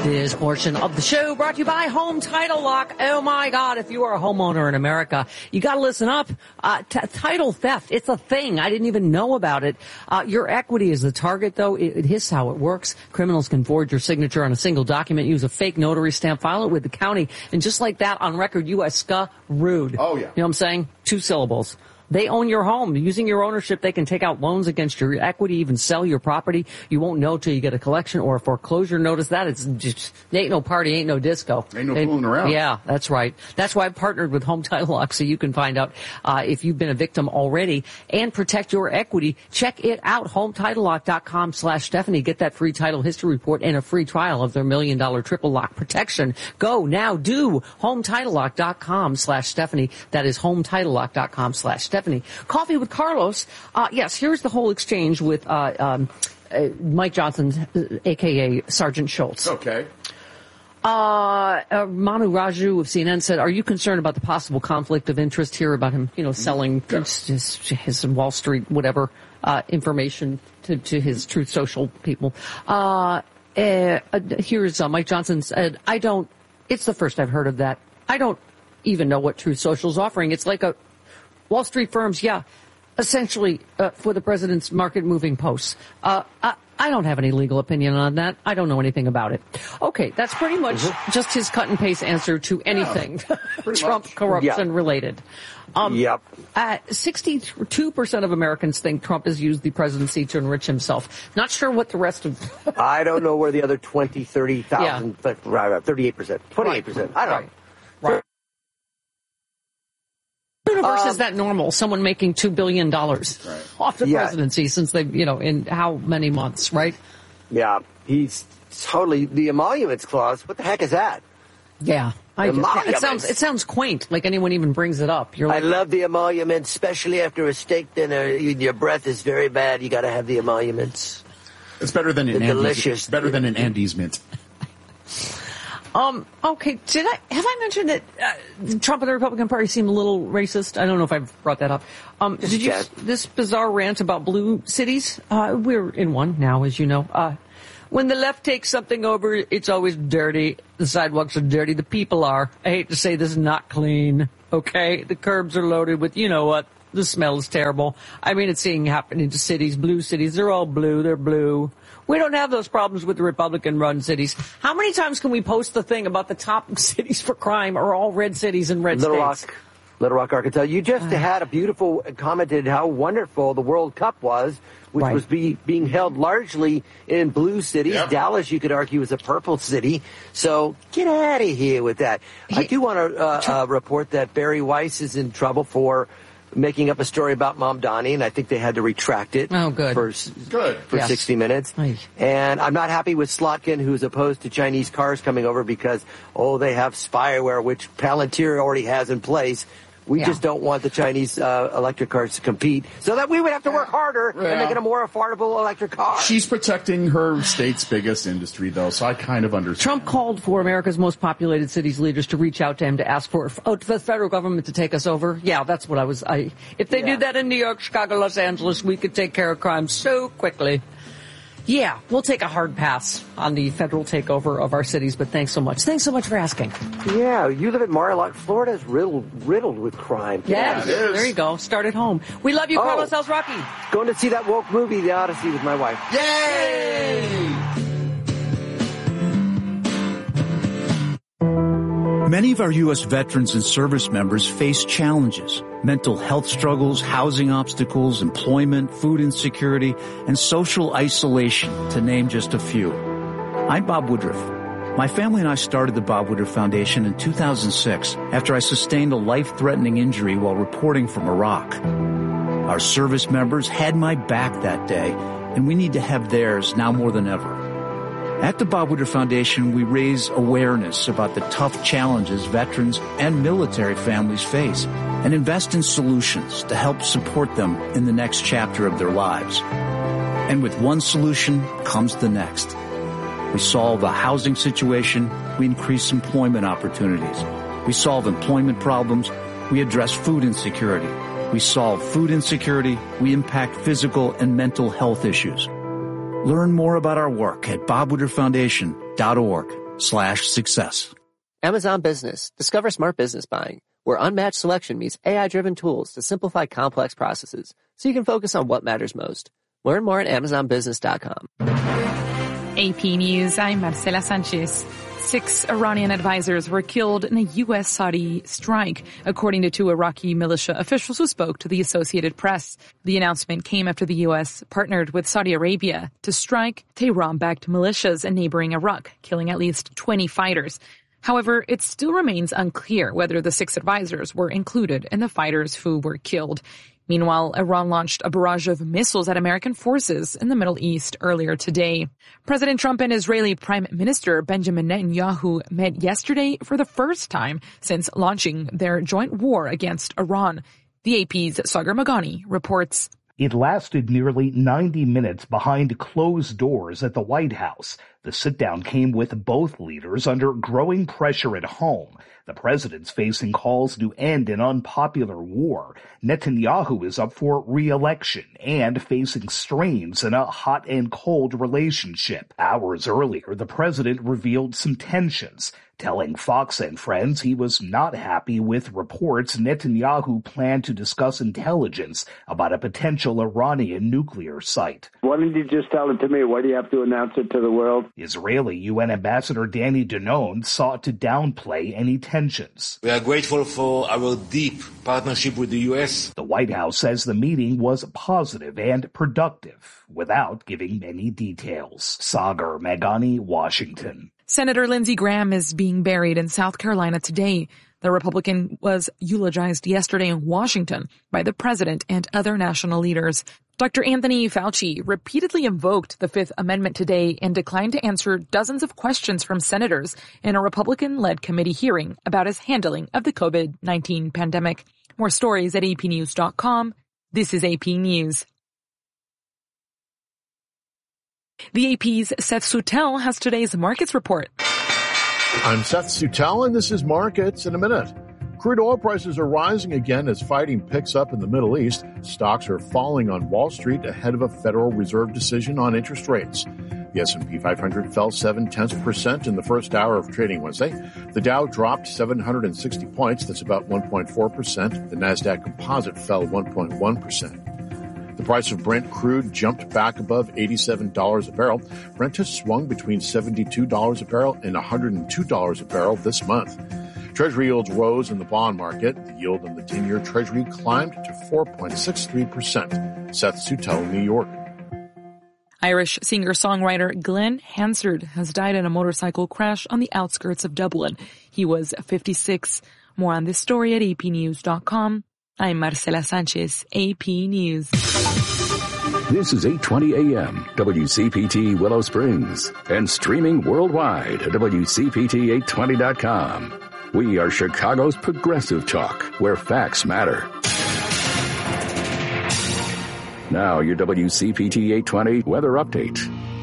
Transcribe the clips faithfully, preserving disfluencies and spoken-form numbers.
This portion of the show brought to you by Home Title Lock. Oh my God, if you are a homeowner in America, you got to listen up. Uh, t- title theft, it's a thing. I didn't even know about it. Uh, your equity is the target, though. It, it is how it works. Criminals can forge your signature on a single document, use a fake notary stamp, file it with the county, and just like that, on record, you are screwed. Oh, yeah. You know what I'm saying? Two syllables. They own your home. Using your ownership, they can take out loans against your equity, even sell your property. You won't know till you get a collection or a foreclosure notice. That it's just, ain't no party, ain't no disco. Ain't no they, fooling around. Yeah, that's right. That's why I've partnered with Home Title Lock, so you can find out uh, if you've been a victim already and protect your equity. Check it out, home title lock dot com slash Stephanie. Get that free title history report and a free trial of their million dollar triple lock protection. Go now, do home title lock dot com slash Stephanie. That is home title lock dot com slash Stephanie. Coffee with Carlos. Uh, yes, here's the whole exchange with uh, um, uh, Mike Johnson, a k a. Sergeant Schultz. Okay. Uh, uh, Manu Raju of C N N said, are you concerned about the possible conflict of interest here about him, you know, selling yeah. his, his Wall Street, whatever, uh, information to, to his Truth Social people? Uh, uh, here's uh, Mike Johnson said, I don't, it's the first I've heard of that. I don't even know what Truth Social is offering. It's like a Wall Street firms, yeah, essentially uh, for the president's market-moving posts. Uh, I, I don't have any legal opinion on that. I don't know anything about it. Okay, that's pretty much mm-hmm. just his cut-and-paste answer to anything yeah, Trump corruption-related. Yeah. Um, yep. Uh, sixty-two percent of Americans think Trump has used the presidency to enrich himself. Not sure what the rest of... I don't know where the other twenty, thirty thousand, yeah. thirty-eight percent, twenty-eight percent. Right. I don't right. know. Right. Universe Um, is that normal? Someone making two billion dollars right. off the yeah. presidency since they, you know, in how many months, right? Yeah, he's totally, the emoluments clause, what the heck is that? Yeah. I, Emoluments. it sounds it sounds quaint, like anyone even brings it up. You're like, I love the emoluments, especially after a steak dinner. You, your breath is very bad. You got to have the emoluments. It's better than an They're Andes, delicious. Better than an Andes mint. Um, okay, did I, have I mentioned that uh, Trump and the Republican Party seem a little racist? I don't know if I've brought that up. Um, did you, this bizarre rant about blue cities? Uh, we're in one now, as you know. Uh, when the left takes something over, it's always dirty. The sidewalks are dirty. The people are. I hate to say this, not clean. Okay? The curbs are loaded with, you know what? The smell is terrible. I mean, it's seeing happen into cities, blue cities. They're all blue. They're blue. We don't have those problems with the Republican-run cities. How many times can we post the thing about the top cities for crime are all red cities and red Little states? Rock, Little Rock, Arkansas. You just uh, had a beautiful, commented how wonderful the World Cup was, which right. was be, being held largely in blue cities. Yep. Dallas, you could argue, is a purple city. So get out of here with that. He, I do want to uh, uh, report that Barry Weiss is in trouble for making up a story about Mamdani, and I think they had to retract it. Oh, good. For, good. for yes. sixty minutes. Aye. And I'm not happy with Slotkin, who's opposed to Chinese cars coming over because, oh, they have spyware, which Palantir already has in place. We yeah. just don't want the Chinese uh, electric cars to compete, so that we would have to work harder yeah. and make it a more affordable electric car. She's protecting her state's biggest industry, though, so I kind of understand. Trump called for America's most populated cities leaders to reach out to him to ask for oh, the federal government to take us over. Yeah, that's what I was. I if they yeah. did that in New York, Chicago, Los Angeles, we could take care of crime so quickly. Yeah, we'll take a hard pass on the federal takeover of our cities, but thanks so much. Thanks so much for asking. Yeah, you live in Mar-a-Lago. Florida's riddled, riddled with crime. Yeah, yeah it is. There you go. Start at home. We love you, oh, Carlos How's Rocky. Going to see that woke movie, The Odyssey, with my wife. Yay! Many of our U S veterans and service members face challenges: mental health struggles, housing obstacles, employment, food insecurity, and social isolation, to name just a few. I'm Bob Woodruff. My family and I started the Bob Woodruff Foundation in two thousand six after I sustained a life-threatening injury while reporting from Iraq. Our service members had my back that day, and we need to have theirs now more than ever. At the Bob Woodruff Foundation, we raise awareness about the tough challenges veterans and military families face and invest in solutions to help support them in the next chapter of their lives. And with one solution comes the next. We solve a housing situation, we increase employment opportunities. We solve employment problems, we address food insecurity. We solve food insecurity, we impact physical and mental health issues. Learn more about our work at bob woodruff foundation dot org. slash success. Amazon Business. Discover smart business buying, where unmatched selection meets A I-driven tools to simplify complex processes so you can focus on what matters most. Learn more at amazon business dot com. A P News, I'm Marcela Sanchez. Six Iranian advisors were killed in a U S Saudi strike, according to two Iraqi militia officials who spoke to the Associated Press. The announcement came after the U S partnered with Saudi Arabia to strike Tehran-backed militias in neighboring Iraq, killing at least twenty fighters. However, it still remains unclear whether the six advisors were included in the fighters who were killed. Meanwhile, Iran launched a barrage of missiles at American forces in the Middle East earlier today. President Trump and Israeli Prime Minister Benjamin Netanyahu met yesterday for the first time since launching their joint war against Iran. The A P's Sagar Magani reports. It lasted nearly ninety minutes behind closed doors at the White House. The sit-down came with both leaders under growing pressure at home. The president's facing calls to end an unpopular war. Netanyahu is up for re-election and facing strains in a hot and cold relationship. Hours earlier, the president revealed some tensions, telling Fox and Friends he was not happy with reports Netanyahu planned to discuss intelligence about a potential Iranian nuclear site. Why didn't you just tell it to me? Why do you have to announce it to the world? Israeli U N Ambassador Danny Danon sought to downplay any tensions. We are grateful for our deep partnership with the U S. The White House says the meeting was positive and productive, without giving many details. Sagar Magani, Washington. Senator Lindsey Graham is being buried in South Carolina today. The Republican was eulogized yesterday in Washington by the president and other national leaders. Doctor Anthony Fauci repeatedly invoked the Fifth Amendment today and declined to answer dozens of questions from senators in a Republican-led committee hearing about his handling of the COVID nineteen pandemic. More stories at A P news dot com. This is A P News. The A P's Seth Sutel has today's markets report. I'm Seth Sutel, and this is Markets in a Minute. Crude oil prices are rising again as fighting picks up in the Middle East. Stocks are falling on Wall Street ahead of a Federal Reserve decision on interest rates. The S and P five hundred fell seven tenths percent in the first hour of trading Wednesday. The Dow dropped seven hundred sixty points. That's about one point four percent. The Nasdaq Composite fell one point one percent. The price of Brent crude jumped back above eighty-seven dollars a barrel. Brent has swung between seventy-two dollars a barrel and one hundred two dollars a barrel this month. Treasury yields rose in the bond market. The yield on the ten-year Treasury climbed to four point six three percent. Seth Sutel, New York. Irish singer-songwriter Glenn Hansard has died in a motorcycle crash on the outskirts of Dublin. He was fifty-six. More on this story at A P news dot com. I'm Marcela Sanchez, A P News. This is eight twenty A M, W C P T Willow Springs, and streaming worldwide at W C P T eight twenty dot com. We are Chicago's progressive talk, where facts matter. Now your W C P T eight twenty weather update.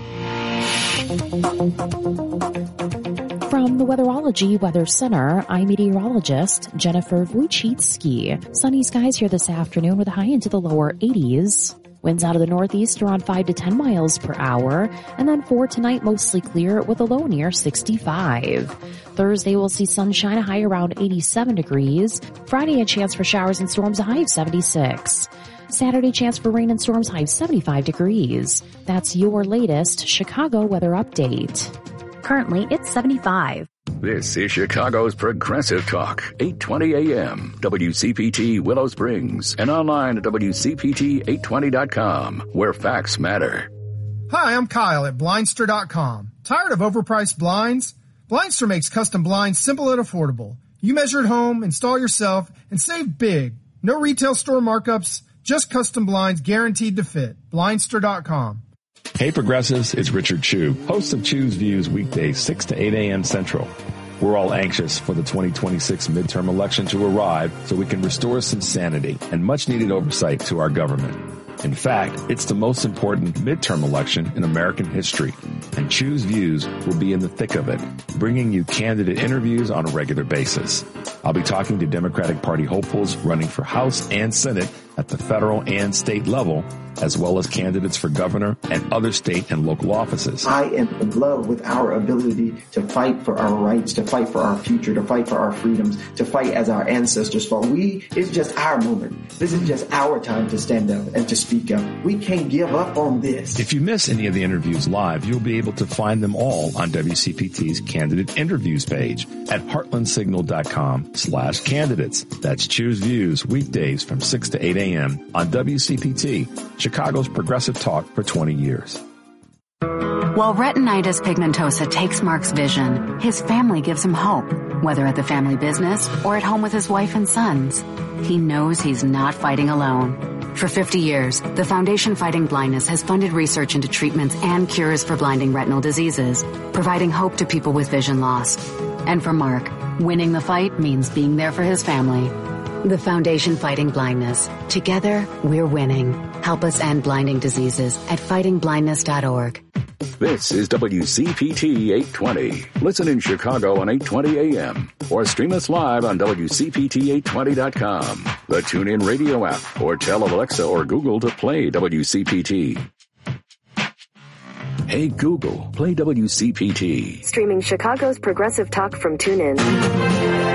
From the Weatherology Weather Center, I'm meteorologist Jennifer Wojcicki. Sunny skies here this afternoon with a high into the lower eighties. Winds out of the northeast around five to ten miles per hour. And then for tonight, mostly clear with a low near sixty-five. Thursday, we'll see sunshine, a high around eighty-seven degrees. Friday, a chance for showers and storms, a high of seventy-six. Saturday, chance for rain and storms, high of seventy-five degrees. That's your latest Chicago weather update. Currently, it's seventy-five. This is Chicago's Progressive Talk, eight twenty A M, W C P T Willow Springs, and online at W C P T eight twenty dot com, where facts matter. Hi, I'm Kyle at Blindster dot com. Tired of overpriced blinds? Blindster makes custom blinds simple and affordable. You measure at home, install yourself, and save big. No retail store markups, just custom blinds guaranteed to fit. Blindster dot com. Hey Progressives, it's Richard Chu, host of Chu's Views weekdays six to eight a.m. Central. We're all anxious for the twenty twenty-six midterm election to arrive so we can restore some sanity and much needed oversight to our government. In fact, it's the most important midterm election in American history, and Chu's Views will be in the thick of it, bringing you candidate interviews on a regular basis. I'll be talking to Democratic Party hopefuls running for House and Senate at the federal and state level, as well as candidates for governor and other state and local offices. I am in love with our ability to fight for our rights, to fight for our future, to fight for our freedoms, to fight as our ancestors fought. We, it's just our moment. This is just our time to stand up and to speak up. We can't give up on this. If you miss any of the interviews live, you'll be able to find them all on W C P T's candidate interviews page at heartlandsignal.com slash candidates. That's Choose Views weekdays from six to eight a.m. on W C P T, Chicago's progressive talk for twenty years. While retinitis pigmentosa takes Mark's vision, his family gives him hope, whether at the family business or at home with his wife and sons. He knows he's not fighting alone. For fifty years, the Foundation Fighting Blindness has funded research into treatments and cures for blinding retinal diseases, providing hope to people with vision loss. And for Mark, winning the fight means being there for his family. The Foundation Fighting Blindness. Together, we're winning. Help us end blinding diseases at fighting blindness dot org. This is W C P T eight twenty. Listen in Chicago on eight twenty a.m. or stream us live on W C P T eight twenty dot com, the TuneIn Radio app, or tell Alexa or Google to play W C P T. Hey Google, play W C P T. Streaming Chicago's progressive talk from TuneIn.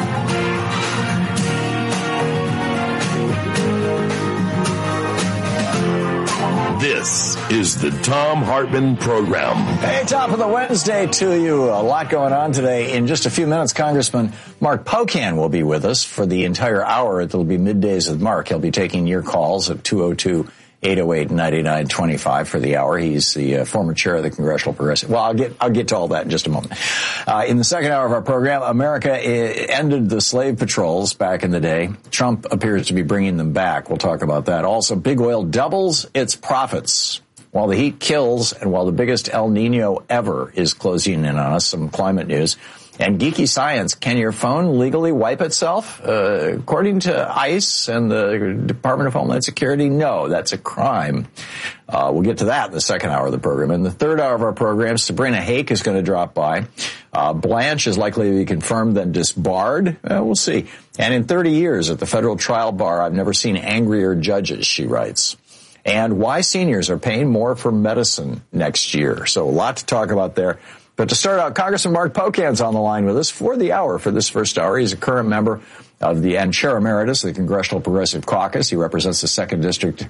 This is the Thom Hartmann Program. Hey, top of the Wednesday to you. A lot going on today. In just a few minutes, Congressman Mark Pocan will be with us for the entire hour. It'll be middays with Mark. He'll be taking your calls at two oh two, eight oh eight, nine nine two five for the hour. He's the uh, former chair of the Congressional Progressive. Well, I'll get I'll get to all that in just a moment. Uh, in the second hour of our program, America I- ended the slave patrols back in the day. Trump appears to be bringing them back. We'll talk about that. Also, big oil doubles its profits while the heat kills and while the biggest El Nino ever is closing in on us. Some climate news. And geeky science, can your phone legally wipe itself? Uh, according to ICE and the Department of Homeland Security, no, that's a crime. Uh, we'll get to that in the second hour of the program. In the third hour of our program, Sabrina Hake is going to drop by. Uh, Blanche is likely to be confirmed, then disbarred. Uh, we'll see. And in thirty years at the federal trial bar, I've never seen angrier judges, she writes. And why seniors are paying more for medicine next year. So a lot to talk about there. But to start out, Congressman Mark Pocan's on the line with us for the hour, for this first hour. He's a current member of the and chair emeritus of the Congressional Progressive Caucus. He represents the second District